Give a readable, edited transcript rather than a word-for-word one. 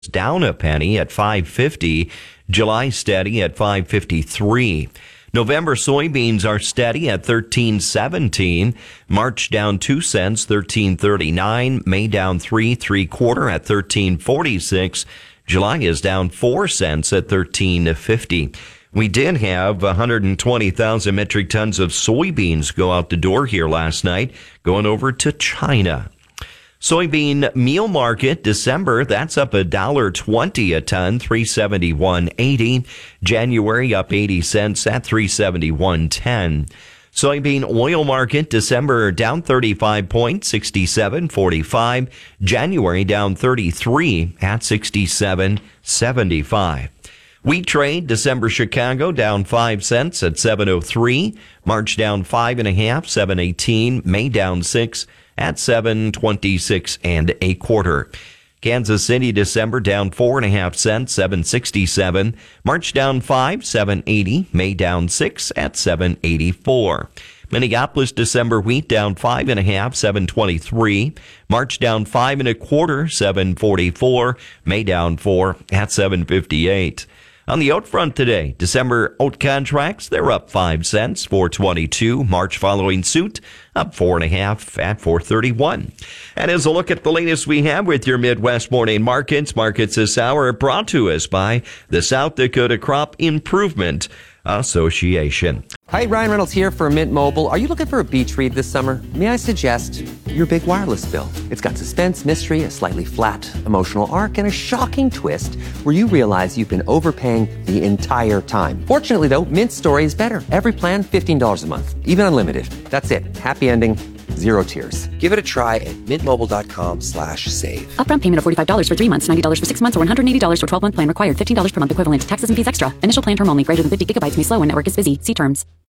down a penny at 5.50. July steady at 5.53. November soybeans are steady at 13.17. March down 2 cents, 13.39. May down 3.75 at 13.46. July is down 4 cents at 13.50. We did have 120,000 metric tons of soybeans go out the door here last night, going over to China. Soybean meal market, December, that's up $1.20 a ton, $371.80. January up 80 cents at $371.10. Soybean oil market, December down 35 points, 67.45. January down 33 at 67.75. Wheat trade, December Chicago down 5 cents at 7.03. March down 5.5, 7.18. May down 6 at 7.26 and a quarter. Kansas City, December down 4.5 cents, 7.67. March down 5, 7.80. May down 6 at 7.84. Minneapolis, December wheat down 5.5, 7.23. March down 5.25, 7.44. May down 4 at 7.58. On the oat front today, December oat contracts, they're up 5 cents, 4.22. March following suit, up 4.5 at 4.31. And as a look at the latest we have with your Midwest Morning Markets this hour brought to us by the South Dakota Crop Improvement Association. Hi, Ryan Reynolds here for Mint Mobile. Are you looking for a beach read this summer? May I suggest your big wireless bill? It's got suspense, mystery, a slightly flat emotional arc, and a shocking twist where you realize you've been overpaying the entire time. Fortunately, though, Mint's story is better. Every plan, $15 a month, even unlimited. That's it. Happy ending. Zero tears. Give it a try at mintmobile.com/save. Upfront payment of $45 for 3 months, $90 for 6 months, or $180 for 12-month plan required. $15 per month equivalent. Taxes and fees extra. Initial plan term only. Greater than 50 gigabytes may slow when network is busy. See terms.